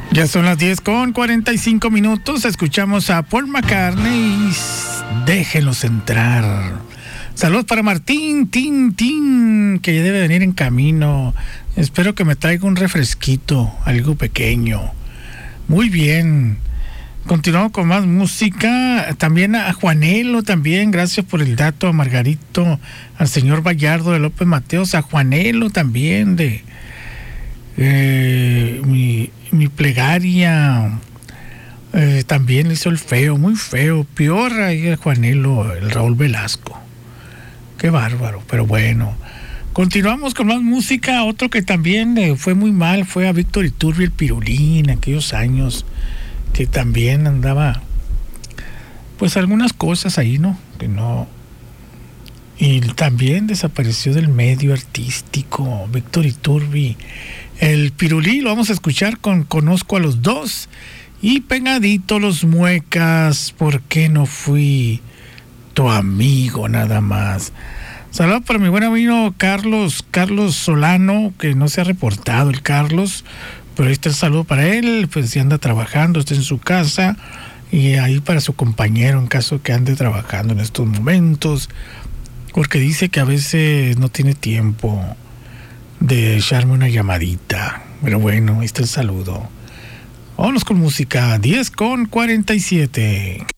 Ya son las 10:45. Escuchamos a Paul McCartney y déjenlos entrar. Saludos para Martín, que ya debe venir en camino. Espero que me traiga un refresquito, algo pequeño. Muy bien. Continuamos con más música. También a Juanelo, también. Gracias por el dato, a Margarito, al señor Vallardo de López Mateos, a Juanelo también de mi plegaria. También hizo el feo, muy feo, peor ahí el Juanelo, el Raúl Velasco. Qué bárbaro, pero bueno. Continuamos con más música. Otro que también fue muy mal fue a Víctor Iturbi, el Pirulín, aquellos años que también andaba, pues algunas cosas ahí, ¿no? Que no. Y también desapareció del medio artístico, Víctor Iturbi. El Pirulí lo vamos a escuchar con Conozco a los Dos y pegadito Los Muecas, ¿por qué no fui tu amigo nada más? Saludos para mi buen amigo Carlos Solano, que no se ha reportado el Carlos, pero ahí está el saludo para él, pues si anda trabajando, está en su casa, y ahí para su compañero en caso que ande trabajando en estos momentos, porque dice que a veces no tiene tiempo de echarme una llamadita, pero bueno, ahí está el saludo. Vámonos con música, 10:47.